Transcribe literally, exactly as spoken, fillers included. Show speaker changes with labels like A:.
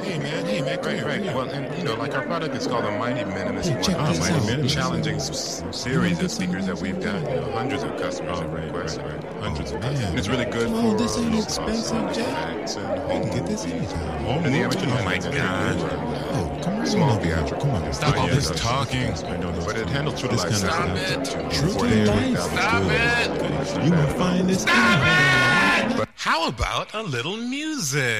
A: Hey man, hey man, come
B: Right,
A: here,
B: right.
A: come here.
B: Well, and you know, like our product is called the Mighty Minimus.
A: Hey,
B: One
A: check
B: of
A: this
B: the
A: out.
B: most
A: Mighty
B: challenging
A: Minimus.
B: s- series of speakers that we've got. You know, hundreds of customers
A: Oh,
B: have
A: right,
B: requested.
A: right, right.
B: Hundreds of
A: Man.
B: customers. And it's really good
A: Come
B: for
A: on, this ain't
B: low
A: expensive,
B: cost
A: Jack.
B: effects and
A: You
B: home
A: can get this
B: movies.
A: anytime. Home
B: And the
A: movies.
B: average
A: Oh my
B: American
A: God.
B: can
A: Oh, come on.
B: small
A: over here.
B: theatrical.
A: Come on.
C: Stop
A: Oh,
C: all
A: yeah,
C: this
A: that's-
C: talking.
A: I know those.
B: But it handles true to
A: This
B: life
A: kind of
B: sound.
A: stuff.
B: True
A: True
B: to
A: to
B: life.
A: life.
C: Stop
A: Good.
C: it.
A: You will find this.
C: Stop it! How about a little music?